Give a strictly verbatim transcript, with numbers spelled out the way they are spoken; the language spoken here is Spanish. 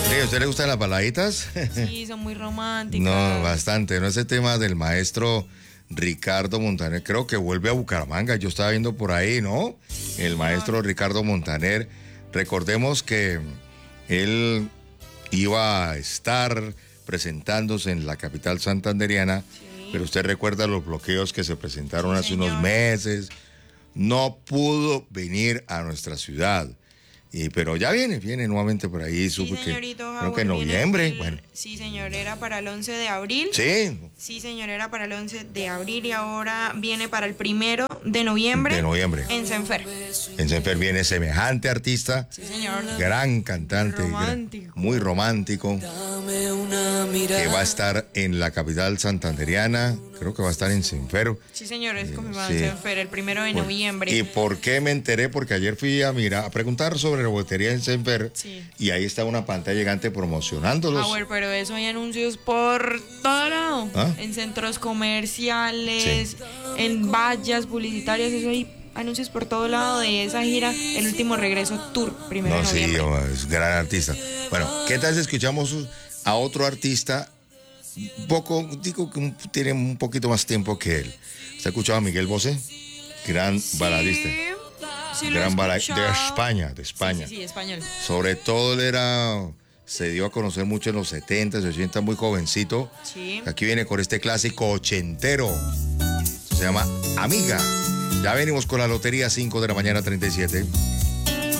¿A usted le gustan las baladitas? Sí, son muy románticas. No, bastante. No, ese tema del maestro Ricardo Montaner, creo que vuelve a Bucaramanga. Yo estaba viendo por ahí, ¿no? El maestro Ricardo Montaner. Recordemos que él iba a estar presentándose en la capital santandereana, sí. Pero usted recuerda los bloqueos que se presentaron sí, hace señor. unos meses. No pudo venir a nuestra ciudad. Y, pero ya viene, viene nuevamente por ahí, sí, supe que creo que en viene noviembre, el, bueno. Sí, señor, era para el once de abril. Sí. Sí, señor, era para el once de abril y ahora viene para el primero de noviembre. De noviembre. En Senfer. En Senfer viene semejante artista. Sí, señor. Gran cantante. Romántico. Muy romántico. Que va a estar en la capital santandereana. Creo que va a estar en Senfer. Sí, señor, es confirmado en Senfer, el primero de por, noviembre. ¿Y por qué me enteré? Porque ayer fui a mirar, a preguntar sobre la boletería en Senfer. Sí. Y ahí está una pantalla gigante promocionándolos. Ah, bueno, pero eso hay anuncios por todo lado. ¿Ah? En centros comerciales, sí. En vallas publicitarias, eso hay anuncios por todo lado de esa gira, el último regreso tour, primero no, de noviembre. Sí, es gran artista. Bueno, ¿qué tal si escuchamos a otro artista? Un poco, digo que tiene un poquito más tiempo que él. ¿Se ha escuchado a Miguel Bosé? Gran sí, baladista. Sí, gran baladista de España, de España. Sí, sí, sí, español. Sobre todo él era, se dio a conocer mucho en los setenta, ochenta, muy jovencito. Sí. Aquí viene con este clásico ochentero. Se llama Amiga. Ya venimos con la lotería, cinco de la mañana, treinta y siete.